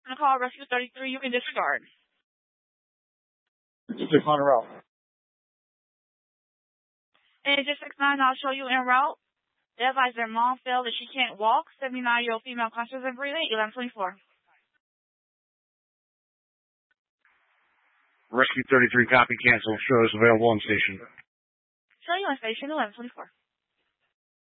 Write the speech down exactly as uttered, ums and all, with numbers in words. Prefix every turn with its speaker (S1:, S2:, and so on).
S1: going to call Rescue thirty-three. You can disregard.
S2: six on route.
S1: Agent six nine, I'll show you en route. They advise their mom fell that she can't walk. seventy-nine-year-old female conscious and breathing. eleven twenty-four.
S3: Rescue thirty-three, copy, cancel. Shows available on station.
S1: Show you on station. eleven twenty-four.